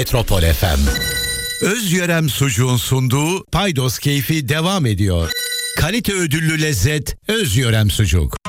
Metropol FM. Özyörem sucuğun sunduğu Paydos keyfi devam ediyor. Kalite ödüllü lezzet Özyörem sucuk.